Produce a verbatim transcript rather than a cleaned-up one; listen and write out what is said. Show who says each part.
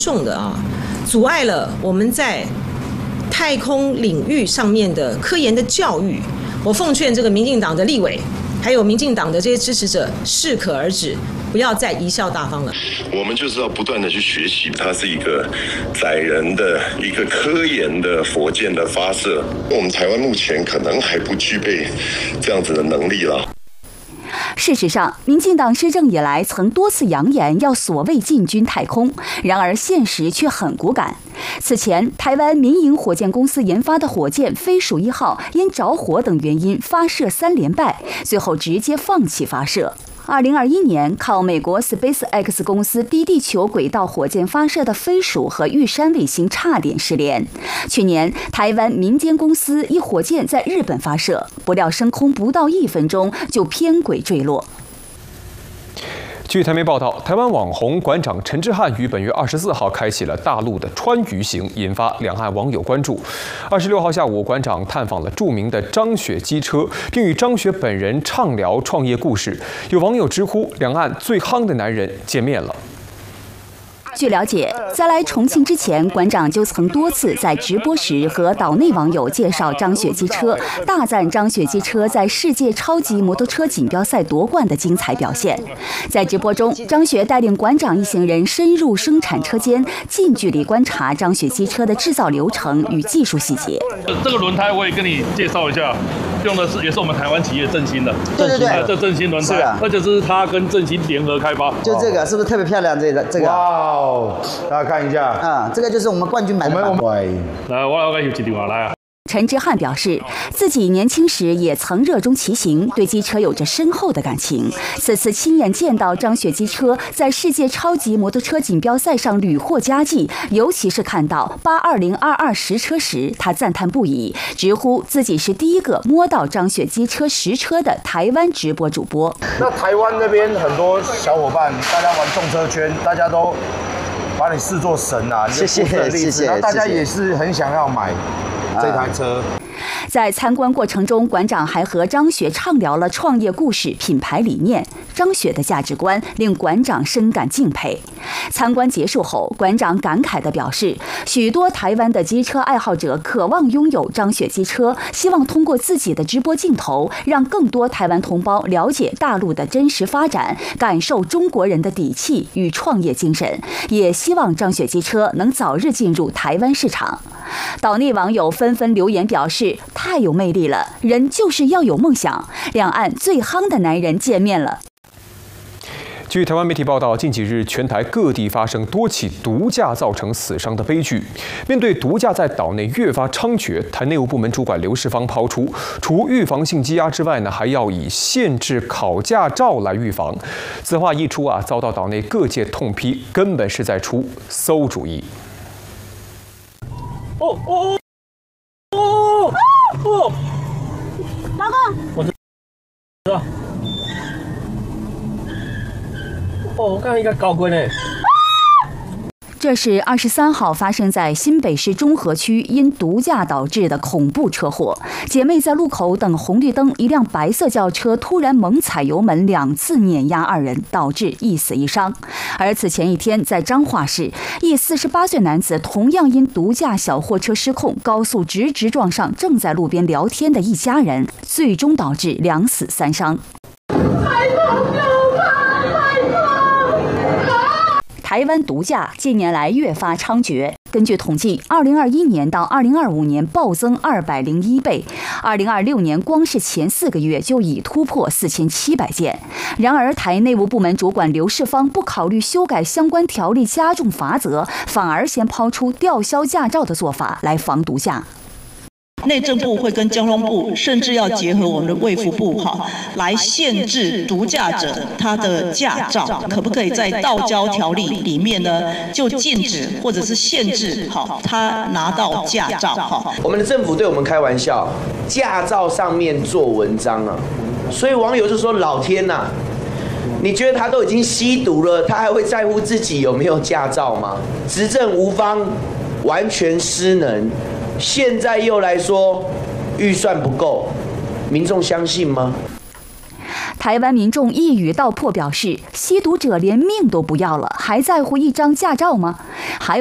Speaker 1: 重的啊，阻碍了我们在太空领域上面的科研的教育。我奉劝这个民进党的立委，还有民进党的这些支持者，适可而止，不要再贻笑大方了。
Speaker 2: 我们就是要不断的去学习，它是一个载人的一个科研的火箭的发射。我们台湾目前可能还不具备这样子的能力了。
Speaker 3: 事实上，民进党施政以来曾多次扬言要所谓进军太空，然而现实却很骨感。此前，台湾民营火箭公司研发的火箭飞鼠一号因着火等原因发射三连败，最后直接放弃发射。二零二一年，靠美国 SpaceX 公司低地球轨道火箭发射的飞鼠和玉山卫星差点失联。去年，台湾民间公司一火箭在日本发射，不料升空不到一分钟就偏轨坠落。
Speaker 4: 据台媒报道，台湾网红馆长陈之汉于本月二十四号开启了大陆的川渝行，引发两岸网友关注。二十六号下午，馆长探访了著名的张雪机车，并与张雪本人畅聊创业故事。有网友直呼，两岸最夯的男人见面了。
Speaker 3: 据了解，在来重庆之前，馆长就曾多次在直播时和岛内网友介绍张雪机车，大赞张雪机车在世界超级摩托车锦标赛夺冠的精彩表现。在直播中，张雪带领馆长一行人深入生产车间，近距离观察张雪机车的制造流程与技术细节。
Speaker 5: 这个轮胎我也跟你介绍一下，用的是也是我们台湾企业振兴的，
Speaker 6: 对对对，
Speaker 5: 这振兴轮胎，而且是它跟振兴联合开发。
Speaker 6: 就这个是不是特别漂亮？这个这个。
Speaker 7: 哇哦，大家看一下
Speaker 6: 啊，这个就是我们冠军版的版。
Speaker 5: 来，我要跟有几电话来啊。
Speaker 3: 陈之汉表示，自己年轻时也曾热衷骑行，对机车有着深厚的感情。此次亲眼见到张雪机车在世界超级摩托车锦标赛上屡获佳绩，尤其是看到八二零二二实车时，他赞叹不已，直呼自己是第一个摸到张雪机车实车的台湾直播主播。
Speaker 7: 那台湾那边很多小伙伴，大家玩重车圈，大家都把你视作神啊，
Speaker 6: 谢谢谢谢。
Speaker 7: 然后大家也是很想要买这台车。
Speaker 3: 在参观过程中，馆长还和张雪畅聊了创业故事、品牌理念。张雪的价值观令馆长深感敬佩。参观结束后，馆长感慨地表示，许多台湾的机车爱好者渴望拥有张雪机车，希望通过自己的直播镜头，让更多台湾同胞了解大陆的真实发展，感受中国人的底气与创业精神，也希望张雪机车能早日进入台湾市场。岛内网友纷纷留言表示，太有魅力了，人就是要有梦想，两岸最夯的男人见面了。
Speaker 4: 据台湾媒体报道，近几日全台各地发生多起毒驾造成死伤的悲剧。面对毒驾在岛内越发猖獗，台内务部门主管刘世芳抛出，除预防性羁押之外呢，还要以限制考驾照来预防。此话一出啊，遭到岛内各界痛批，根本是在出馊主意。
Speaker 5: 哦哦哦哦！
Speaker 8: 老公，
Speaker 5: 我知道。哦，我刚刚应该高归呢。
Speaker 3: 这是二十三号发生在新北市中和区因毒驾导致的恐怖车祸。姐妹在路口等红绿灯，一辆白色轿车突然猛踩油门，两次碾压二人，导致一死一伤。而此前一天，在彰化市，一四十八岁男子同样因毒驾小货车失控，高速直直撞上正在路边聊天的一家人，最终导致两死三伤。台湾毒驾近年来越发猖獗。根据统计，二零二一年到二零二五年暴增二百零一倍，二零二六年光是前四个月就已突破四千七百件。然而，台内务部门主管刘世芳不考虑修改相关条例加重罚则，反而先抛出吊销驾照的做法来防毒驾。
Speaker 9: 内政部会跟交通部，甚至要结合我们的卫福部，哈，来限制毒驾者他的驾照，可不可以在道交条例里面呢，就禁止或者是限制，好，他拿到驾照，哈。
Speaker 10: 我们的政府对我们开玩笑，驾照上面做文章啊，所以网友就说：老天呐、啊，你觉得他都已经吸毒了，他还会在乎自己有没有驾照吗？执政无方，完全失能。现在又来说预算不够，民众相信吗？
Speaker 3: 台湾民众一语道破表示，吸毒者连命都不要了，还在乎一张驾照吗？还